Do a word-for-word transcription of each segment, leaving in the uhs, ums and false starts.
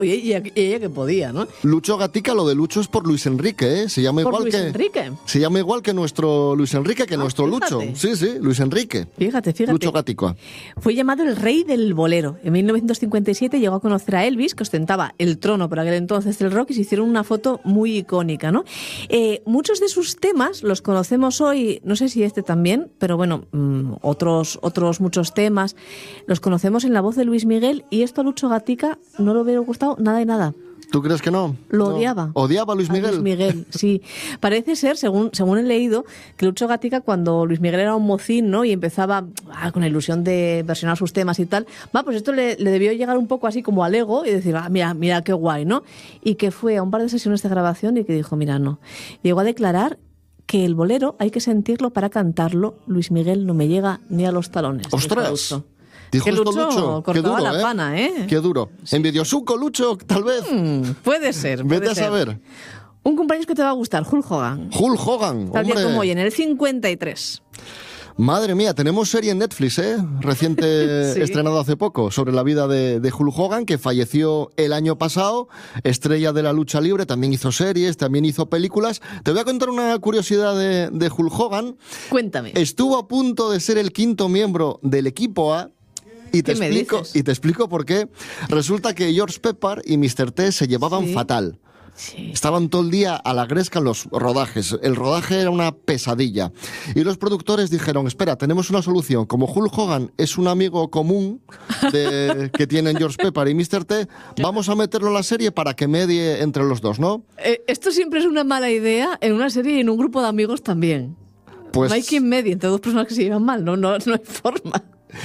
Oye, y ella, ella que podía, ¿no? Lucho Gatica, lo de Lucho es por Luis Enrique, ¿eh? Se llama ¿Por igual Luis que Enrique? Se llama igual que nuestro Luis Enrique, que Ah, nuestro fíjate. Lucho. Sí, sí, Luis Enrique. Fíjate, fíjate. Lucho Gatica. Fue llamado el rey del bolero. En mil novecientos cincuenta y siete llegó a conocer a Elvis, que ostentaba el trono por aquel entonces del rock, y se hicieron una foto muy icónica, ¿no? Eh, muchos de sus temas los conocemos hoy, no sé si este también, pero bueno, mmm, otros, otros muchos temas los conocemos en la voz de Luis Miguel, y esto a Lucho Gatica no le hubiera gustado nada de nada. ¿Tú crees que no? Lo No. odiaba. ¿Odiaba a Luis Miguel? A Luis Miguel, sí. Parece ser, según, según he leído, que Lucho Gatica, cuando Luis Miguel era un mocín, ¿no? Y empezaba ah, con la ilusión de versionar sus temas y tal, va, pues esto le, le debió llegar un poco así como al ego y decir, ah, mira, mira qué guay, ¿no? Y que fue a un par de sesiones de grabación y que dijo, mira, no. Llegó a declarar que el bolero hay que sentirlo para cantarlo. Luis Miguel no me llega ni a los talones. ¡Ostras! Dijo Que esto Lucho Lucho. Qué cortaba duro, la ¿eh? pana, ¿eh? Qué duro. Sí. Envidiosuco, Lucho, tal vez. Mm, puede ser. Puede Vete a ser. saber. Un cumpleaños que te va a gustar, Hulk Hogan. Hulk Hogan, Tal día hombre. como hoy, en el cincuenta y tres. Madre mía, tenemos serie en Netflix, ¿eh? Reciente Sí. estrenado hace poco, sobre la vida de, de Hulk Hogan, que falleció el año pasado, estrella de la lucha libre, también hizo series, también hizo películas. Te voy a contar una curiosidad de, de Hulk Hogan. Cuéntame. Estuvo a punto de ser el quinto miembro del equipo A. Y te, ¿Qué me explico, dices? y te explico por qué. Resulta que George Pepper y mister T se llevaban Sí. fatal. Sí. Estaban todo el día a la gresca en los rodajes. El rodaje era una pesadilla. Y los productores dijeron, espera, tenemos una solución. Como Hulk Hogan es un amigo común de, que tienen George Pepper y mister T, vamos a meterlo en la serie para que medie entre los dos, ¿no? Eh, esto siempre es una mala idea en una serie y en un grupo de amigos también. Pues, No hay quien medie entre dos personas que se llevan mal, no, no, no hay forma.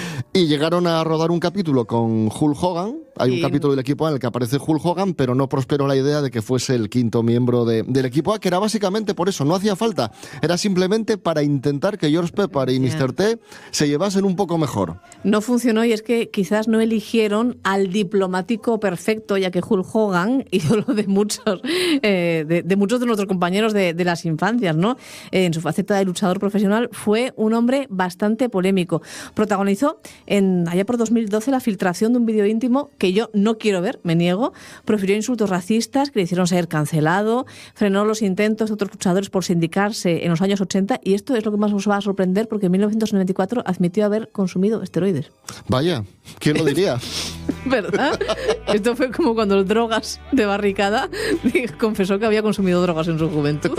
y llegaron a rodar un capítulo con Hulk Hogan. Hay un Y- capítulo del equipo A en el que aparece Hulk Hogan, pero no prosperó la idea de que fuese el quinto miembro de- del equipo A, que era básicamente por eso, no hacía falta. Era simplemente para intentar que George Pepper y Ya. mister T se llevasen un poco mejor. No funcionó y es que quizás no eligieron al diplomático perfecto, ya que Hulk Hogan, ídolo de muchos, eh, de, de muchos de nuestros compañeros de, de las infancias, ¿no? Eh, en su faceta de luchador profesional, fue un hombre bastante polémico. Protagonizó en allá por dos mil doce la filtración de un vídeo íntimo que yo no quiero ver, me niego. Profirió insultos racistas que le hicieron ser cancelado, frenó los intentos de otros luchadores por sindicarse en los años ochenta, y esto es lo que más os va a sorprender porque en mil novecientos noventa y cuatro admitió haber consumido esteroides. Vaya, ¿quién lo diría? ¿Verdad? Esto fue como cuando el Drogas de Barricada confesó que había consumido drogas en su juventud.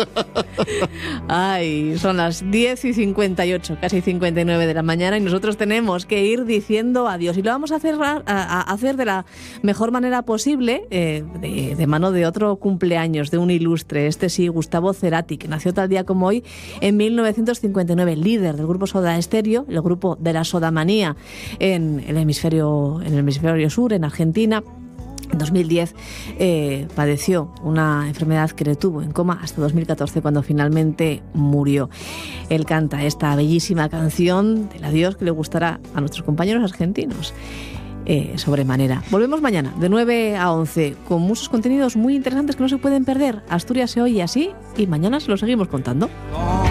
Ay, son las diez y cincuenta y ocho, casi cincuenta y nueve de la mañana, y nosotros tenemos que ir diciendo adiós. Y lo vamos a hacer, a, a hacer de la mejor manera posible, eh, de, de mano de otro cumpleaños, de un ilustre, este sí, Gustavo Cerati, que nació tal día como hoy en mil novecientos cincuenta y nueve, líder del grupo Soda Stereo, el grupo de la sodamanía en el hemisferio, en el hemisferio sur, en Argentina. En dos mil diez eh, padeció una enfermedad que le tuvo en coma hasta dos mil catorce, cuando finalmente murió. Él canta esta bellísima canción del adiós que le gustará a nuestros compañeros argentinos. Eh, sobremanera. Volvemos mañana de nueve a once con muchos contenidos muy interesantes que no se pueden perder. Asturias se oye así y mañana se lo seguimos contando.